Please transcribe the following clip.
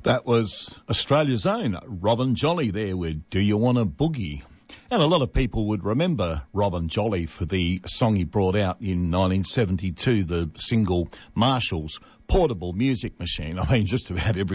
That was Australia's own Robin Jolly there with Do You Want a Boogie? And a lot of people would remember Robin Jolly for the song he brought out in 1972, the single Marshall's Portable Music Machine. I mean, just about every